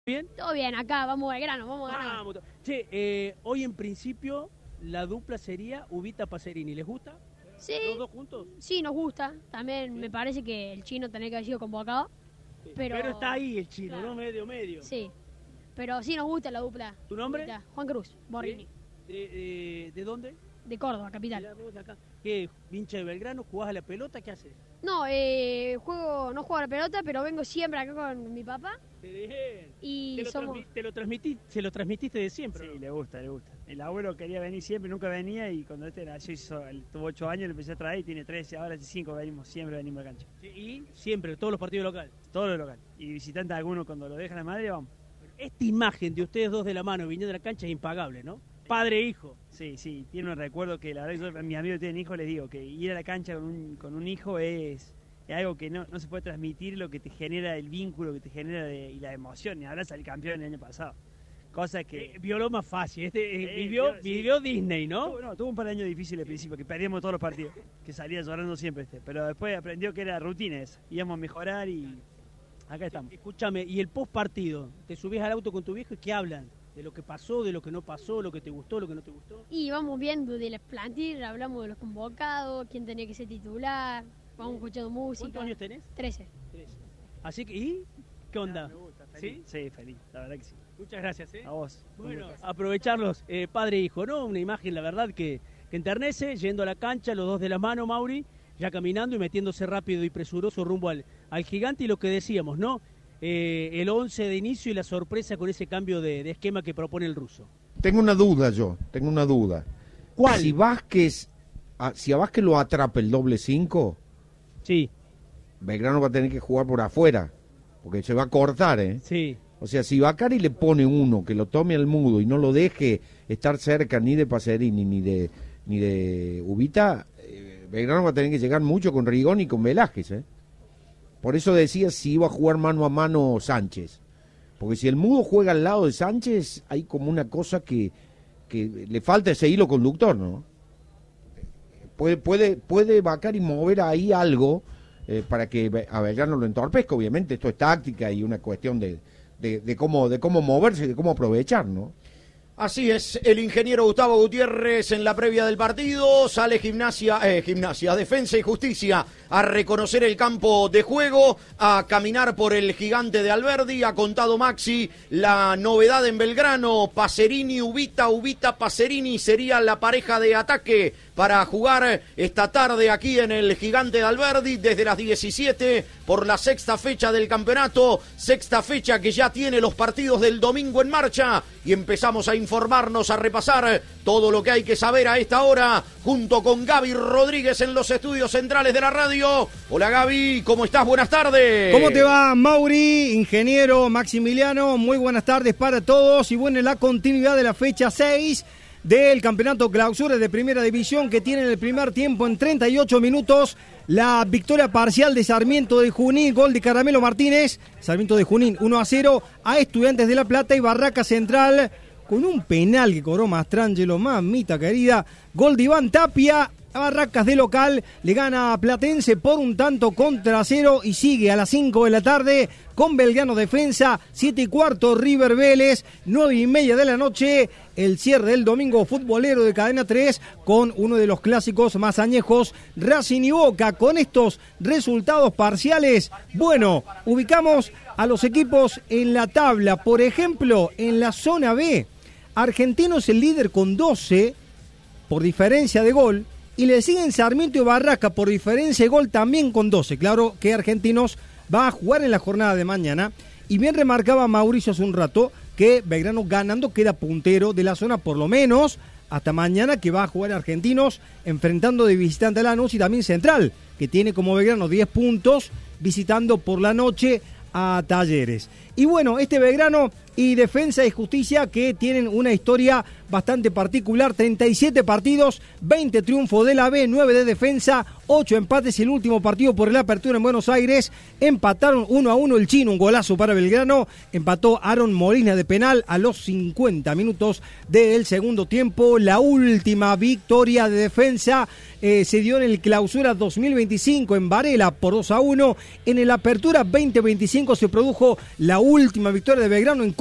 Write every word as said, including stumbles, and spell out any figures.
¿Bien? Todo bien, acá, vamos al grano, vamos a ganar. Vamos. Che, eh, hoy en principio la dupla sería Ubita Pacerini. ¿Les gusta? Sí. ¿Los dos juntos? Sí, nos gusta. También me parece que el chino tenía que haber sido convocado. Sí. Pero... Pero está ahí el chino, Claro. ¿no? Medio, medio. Sí. Pero sí nos gusta la dupla. ¿Tu nombre? Ubita. Juan Cruz, Borrini. ¿De, de, de dónde? De Córdoba, capital. Mirá vos de acá. ¿Qué? ¿Hincha de Belgrano? ¿Jugás a la pelota? ¿Qué haces? No, eh, juego, no juego a la pelota, pero vengo siempre acá con mi papá. Bien. Y ¿Te lo, somos... transmi- te lo transmití, se lo transmitiste de siempre? Sí, ¿no? le gusta, le gusta. El abuelo quería venir siempre, nunca venía, y cuando este nació, hizo, él tuvo ocho años, le empecé a traer y tiene trece, ahora hace cinco venimos, siempre venimos a la cancha. Sí, y siempre, todos los partidos locales. Todo lo local. Y visitante alguno cuando lo dejan a madre, vamos. Esta imagen de ustedes dos de la mano viniendo a la cancha es impagable, ¿no? Padre e hijo. Sí, sí, tiene un recuerdo que la verdad yo a mis amigos que tienen hijos les digo que ir a la cancha con un, con un hijo es, es algo que no, no se puede transmitir, lo que te genera el vínculo, que te genera de, y la emoción. Y ahora salir campeón el año pasado. Cosa que... Eh, vio lo más fácil. Este, eh, Sí, vivió, sí. vivió Disney, ¿no? Tuvo, no, tuvo un par de años difíciles al principio, que perdíamos todos los partidos, que salía llorando siempre este, pero después aprendió que era rutina esa, íbamos a mejorar y acá estamos. Escúchame, y el post partido, te subís al auto con tu viejo y ¿qué hablan? De lo que pasó, de lo que no pasó, lo que te gustó, lo que no te gustó. Y vamos viendo de las plantillas, hablamos de los convocados, quién tenía que ser titular, vamos escuchando música. ¿Cuántos años tenés? Trece. Tres. Así que, ¿y qué onda? Me gusta, ¿Sí? feliz. Sí, feliz, la verdad que sí. Muchas gracias, ¿eh? A vos. Bueno, aprovecharlos, eh, padre e hijo, ¿no? Una imagen, la verdad, que, que enternece, yendo a la cancha, los dos de la mano, Mauri, ya caminando y metiéndose rápido y presuroso rumbo al, al gigante, y lo que decíamos, ¿no? Eh, el once de inicio y la sorpresa con ese cambio de, de esquema que propone el ruso. Tengo una duda yo, tengo una duda. ¿Cuál? Si Vázquez, a- si a Vázquez lo atrapa el doble cinco, Sí, Belgrano va a tener que jugar por afuera, porque se va a cortar, ¿eh? sí. O sea, si Bacari le pone uno que lo tome al mudo y no lo deje estar cerca ni de Pacerini ni de ni de Ubita, eh, Belgrano va a tener que llegar mucho con Rigón y con Velázquez, ¿eh? Por eso decía si iba a jugar mano a mano Sánchez. Porque si el mudo juega al lado de Sánchez, hay como una cosa que, que le falta ese hilo conductor, ¿no? Puede, puede, puede Bacari mover ahí algo eh, para que Be- a Belgrano lo entorpezca, obviamente. Esto es táctica y una cuestión de, de, de cómo, de cómo moverse y de cómo aprovechar, ¿no? Así es, el ingeniero Gustavo Gutiérrez en la previa del partido, sale Gimnasia, eh, Gimnasia, Defensa y Justicia a reconocer el campo de juego, a caminar por el gigante de Alberdi, ha contado Maxi la novedad en Belgrano, Pacerini, Ubita, Ubita, Pacerini sería la pareja de ataque para jugar esta tarde aquí en el gigante de Alberdi desde las diecisiete por la sexta fecha del campeonato, sexta fecha que ya tiene los partidos del domingo en marcha y empezamos a informarnos, a repasar todo lo que hay que saber a esta hora junto con Gaby Rodríguez en los estudios centrales de la radio. Hola Gaby, ¿cómo estás? Buenas tardes. ¿Cómo te va, Mauri, ingeniero Maximiliano? Muy buenas tardes para todos y bueno, en la continuidad de la fecha seis del campeonato clausura de primera división que tiene el primer tiempo en treinta y ocho minutos la victoria parcial de Sarmiento de Junín, gol de Caramelo Martínez, Sarmiento de Junín uno a cero a Estudiantes de La Plata y Barraca Central con un penal que cobró Mastrangelo, mamita querida, gol de Iván Tapia. A Barracas de local le gana a Platense por un tanto contra cero y sigue a las cinco de la tarde con Belgrano Defensa, siete y cuarto River Vélez, nueve y media de la noche, el cierre del domingo futbolero de Cadena tres con uno de los clásicos más añejos, Racing y Boca. Con estos resultados parciales, bueno, ubicamos a los equipos en la tabla, por ejemplo, en la zona B, Argentino es el líder con doce por diferencia de gol, y le siguen Sarmiento y Barraca por diferencia de gol también con doce. Claro que Argentinos va a jugar en la jornada de mañana. Y bien remarcaba Mauricio hace un rato que Belgrano ganando queda puntero de la zona por lo menos hasta mañana, que va a jugar Argentinos enfrentando de visitante a Lanús y también Central, que tiene como Belgrano diez puntos visitando por la noche a Talleres. Y bueno, este Belgrano y Defensa y Justicia, que tienen una historia bastante particular. treinta y siete partidos, veinte triunfos de la B, nueve de Defensa, ocho empates y el último partido por el Apertura en Buenos Aires. Empataron uno a uno el Chino, un golazo para Belgrano. Empató Aaron Molina de penal a los cincuenta minutos del segundo tiempo. La última victoria de Defensa eh, se dio en el Clausura dos mil veinticinco en Varela por dos a uno. En el Apertura veinte veinticinco se produjo la última victoria de Belgrano en